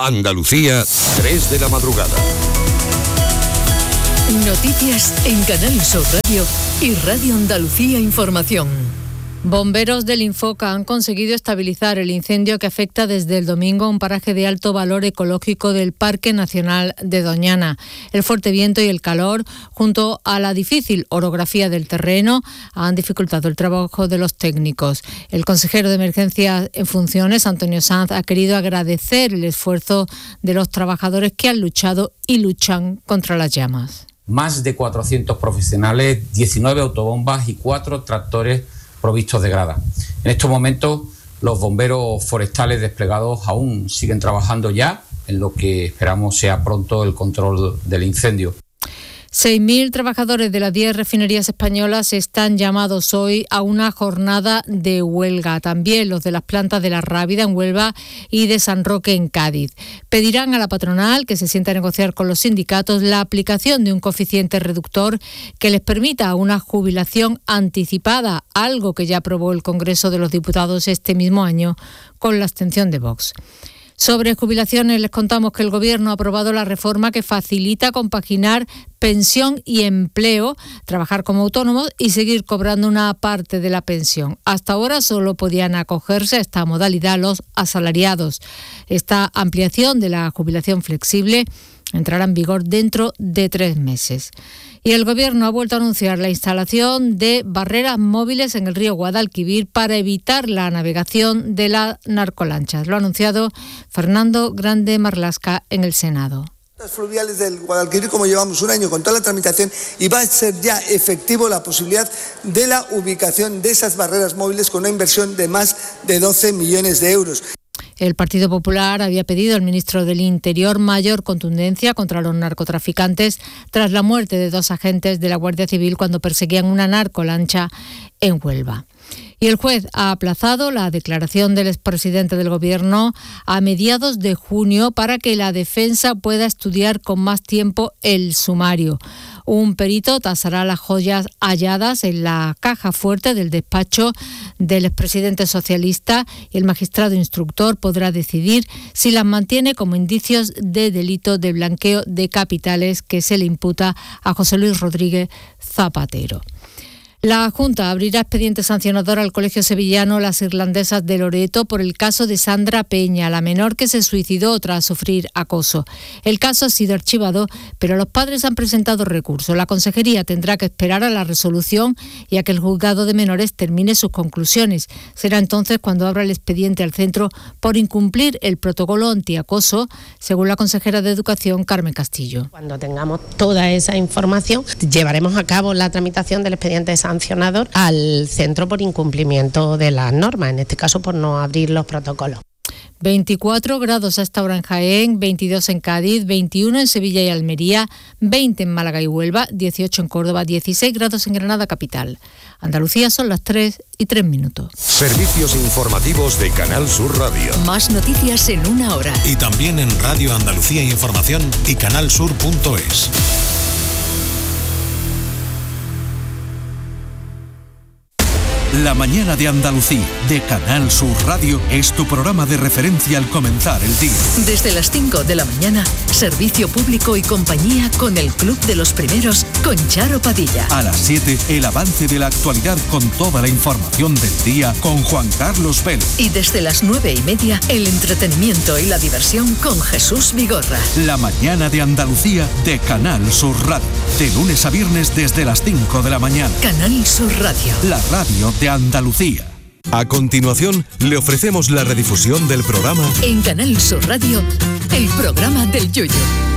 Andalucía, 3 de la madrugada. Noticias en Canal Sur Radio y Radio Andalucía Información. Bomberos del Infoca han conseguido estabilizar el incendio que afecta desde el domingo a un paraje de alto valor ecológico del Parque Nacional de Doñana. El fuerte viento y el calor, junto a la difícil orografía del terreno, han dificultado el trabajo de los técnicos. El consejero de Emergencias en funciones, Antonio Sanz, ha querido agradecer el esfuerzo de los trabajadores que han luchado y luchan contra las llamas. Más de 400 profesionales, 19 autobombas y 4 tractores provistos de grada. En estos momentos, los bomberos forestales desplegados aún siguen trabajando ya en lo que esperamos sea pronto el control del incendio. 6.000 trabajadores de las 10 refinerías españolas están llamados hoy a una jornada de huelga. También los de las plantas de La Rábida en Huelva y de San Roque en Cádiz. Pedirán a la patronal que se sienta a negociar con los sindicatos la aplicación de un coeficiente reductor que les permita una jubilación anticipada, algo que ya aprobó el Congreso de los Diputados este mismo año con la abstención de Vox. Sobre jubilaciones les contamos que el Gobierno ha aprobado la reforma que facilita compaginar pensión y empleo, trabajar como autónomos y seguir cobrando una parte de la pensión. Hasta ahora solo podían acogerse a esta modalidad los asalariados. Esta ampliación de la jubilación flexible entrará en vigor dentro de 3 meses. Y el Gobierno ha vuelto a anunciar la instalación de barreras móviles en el río Guadalquivir para evitar la navegación de las narcolanchas. Lo ha anunciado Fernando Grande Marlasca en el Senado. Las fluviales del Guadalquivir, como llevamos un año con toda la tramitación, y va a ser ya efectivo la posibilidad de la ubicación de esas barreras móviles con una inversión de más de 12 millones de euros. El Partido Popular había pedido al ministro del Interior mayor contundencia contra los narcotraficantes tras la muerte de 2 agentes de la Guardia Civil cuando perseguían una narcolancha en Huelva. Y el juez ha aplazado la declaración del expresidente del Gobierno a mediados de junio para que la defensa pueda estudiar con más tiempo el sumario. Un perito tasará las joyas halladas en la caja fuerte del despacho del expresidente socialista y el magistrado instructor podrá decidir si las mantiene como indicios de delito de blanqueo de capitales que se le imputa a José Luis Rodríguez Zapatero. La Junta abrirá expediente sancionador al Colegio Sevillano Las Irlandesas de Loreto por el caso de Sandra Peña, la menor que se suicidó tras sufrir acoso. El caso ha sido archivado, pero los padres han presentado recurso. La Consejería tendrá que esperar a la resolución y a que el juzgado de menores termine sus conclusiones. Será entonces cuando abra el expediente al centro por incumplir el protocolo antiacoso, según la consejera de Educación, Carmen Castillo. Cuando tengamos toda esa información, llevaremos a cabo la tramitación del expediente sancionador al centro por incumplimiento de las normas, en este caso por no abrir los protocolos. 24 grados a esta hora en Jaén, 22 en Cádiz, 21 en Sevilla y Almería, 20 en Málaga y Huelva, 18 en Córdoba, 16 grados en Granada capital. Andalucía son las 3:03. Servicios informativos de Canal Sur Radio. Más noticias en 1 hora. Y también en Radio Andalucía Información y canalsur.es. La mañana de Andalucía, de Canal Sur Radio, es tu programa de referencia al comenzar el día. Desde las 5 de la mañana, servicio público y compañía con el Club de los Primeros, con Charo Padilla. A las 7, el avance de la actualidad con toda la información del día con Juan Carlos Vélez. Y desde las 9:30, el entretenimiento y la diversión con Jesús Vigorra. La mañana de Andalucía, de Canal Sur Radio. De lunes a viernes desde las 5 de la mañana. Canal Sur Radio. La radio de Andalucía. A continuación, le ofrecemos la redifusión del programa En Canal Sur Radio, el programa del Yoyo.